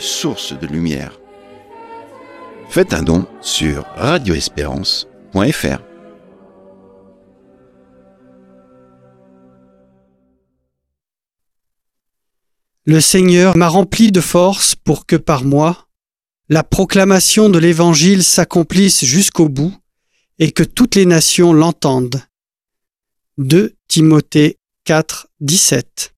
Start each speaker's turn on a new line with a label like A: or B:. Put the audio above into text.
A: source de lumière. Faites un don sur radioespérance.fr.
B: Le Seigneur m'a rempli de force pour que par moi, la proclamation de l'Évangile s'accomplisse jusqu'au bout et que toutes les nations l'entendent. 2 Timothée 4, 17.